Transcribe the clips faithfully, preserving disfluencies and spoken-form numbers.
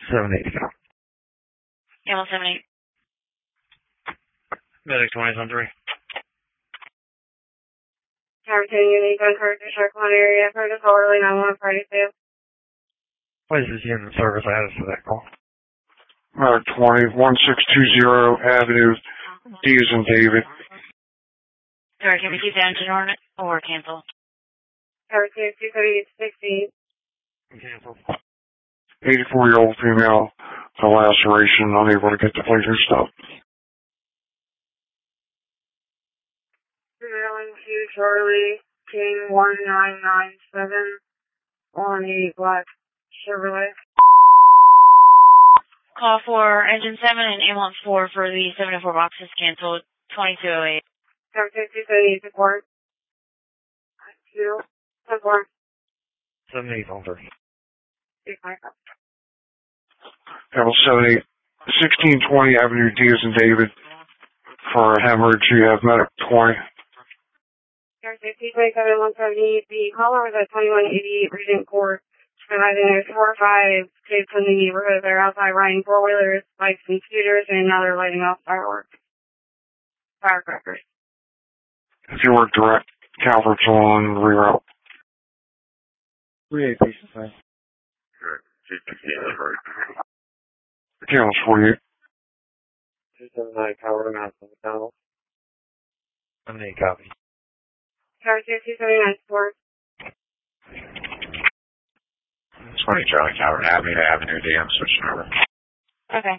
seven eight. Camel seven eight. Medic twenty on three. Tower ten, unique on Curtis, Sharkland area. Curtis, orderly nine one one party two. What is this unit service added to that call? Medic twenty, one six two zero Avenue, D as in David. Sorry, can we keep the engine on it or cancel? Tower two, two thirty-eight sixty. Cancel. eighty-four-year-old female, a laceration, unable to get the bleeding stop. Maryland two, Charlie, King one nine nine seven on a black Chevrolet. Call for engine seven and ambulance four for the seven oh four boxes canceled, twenty-two oh eight. Tower two, two thirty-eight support. Two, support. seven eight on three. Camel seven eight, sixteen twenty Avenue, D as in David. For a hemorrhage, you have medic twenty. Tower two, two twenty-seven one seventy. The caller was at twenty-one eighty-eight Regent Court. Realizing there's four or five kids in the neighborhood. They're outside riding four-wheelers, bikes, and scooters, and now they're lighting off fireworks. Firecrackers. If you work direct, Calvert's on reroute. three eight patient five. Camel's forty-eight. two seven nine, Calvert, Madison, McDonald. seven eight copy. Tower two, two seventy-nine, support. twenty Charlie Calvert Avenue to Avenue D, I'm switching over. Okay.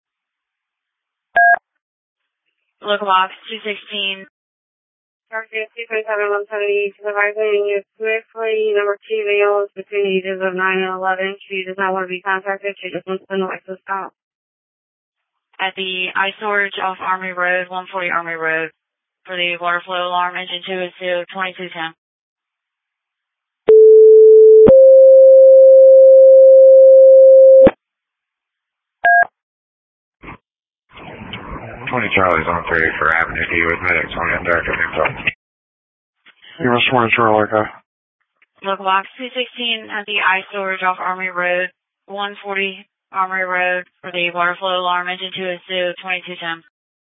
Local box two sixteen. Tower two, two twenty-seven one seventy. Supervising you swiftly. Number two male is between the ages of nine and eleven. She does not want to be contacted. She just wants the noise to stop. At the ice storage off Army Road, one forty Army Road. For the water flow alarm, engine two is to twenty-two ten. twenty Charlie's on three for Avenue D with medic twenty on director info. You must want to like a. Local box two sixteen at the ice storage off Army Road, one forty Armory Road for the water flow alarm, engine two is to twenty-two ten.